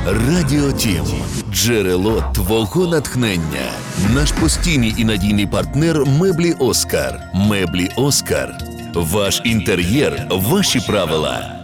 Радіо Тім – джерело твого натхнення. Наш постійний і надійний партнер меблі «Оскар». Меблі «Оскар». Ваш інтер'єр – ваші правила.